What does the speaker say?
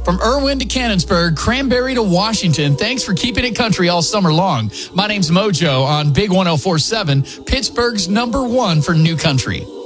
From Irwin to Canonsburg, Cranberry to Washington, thanks for keeping it country all summer long. My name's Mojo on Big 104.7, Pittsburgh's #1 for new country.